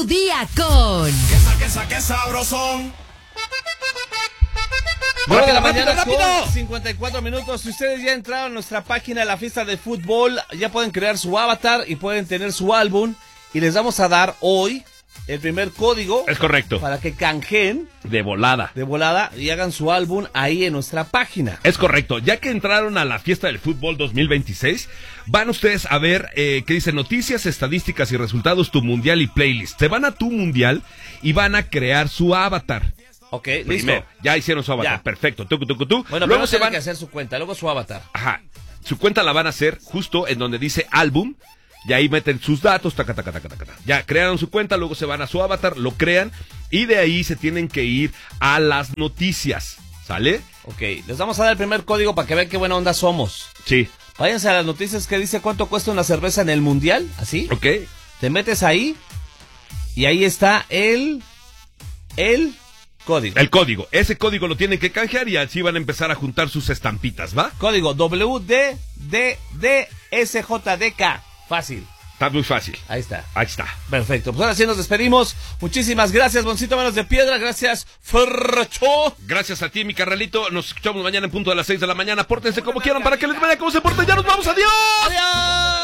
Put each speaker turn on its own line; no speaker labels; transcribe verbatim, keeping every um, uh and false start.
tu día con...
Quesa, quesa, qué sabrosón.
Bueno, de la
Rápido,
mañana
rápido,
con
rápido.
cincuenta y cuatro minutos. Si ustedes ya entraron a nuestra página de la fiesta de fútbol, ya pueden crear su avatar y pueden tener su álbum. Y les vamos a dar hoy el primer código.
Es correcto.
Para que canjeen
De volada.
de volada y hagan su álbum ahí en nuestra página.
Es correcto. Ya que entraron a la fiesta del fútbol dos mil veintiséis, van ustedes a ver eh, qué dice noticias, estadísticas y resultados, tu mundial y playlist. Se van a tu mundial y van a crear su avatar.
Ok, listo.
Primero, ya hicieron su avatar.
Ya.
Perfecto. Tucu, tucu, tu.
Bueno,
luego
luego
se van.
que hacer su cuenta, luego su avatar.
Ajá. Su cuenta la van a hacer justo en donde dice álbum. Y ahí meten sus datos, taca, taca, taca, taca. Ya crearon su cuenta, luego se van a su avatar, lo crean y de ahí se tienen que ir a las noticias. ¿Sale?
Ok, les vamos a dar el primer código para que vean qué buena onda somos.
Sí.
Váyanse a las noticias que dice cuánto cuesta una cerveza en el mundial, así.
Ok.
Te metes ahí y ahí está el el código.
El código. Ese código lo tienen que canjear y así van a empezar a juntar sus estampitas, ¿va?
Código W D D D S J D K. Fácil.
Está muy fácil.
Ahí está.
Ahí está.
Perfecto. Pues ahora sí nos despedimos. Muchísimas gracias, Boncito Manos de Piedra. Gracias, Fercho.
Gracias a ti, mi carnalito. Nos escuchamos mañana en punto de las seis de la mañana. Pórtense como quieran para que les vaya como se porten. Ya nos vamos. Adiós.
Adiós.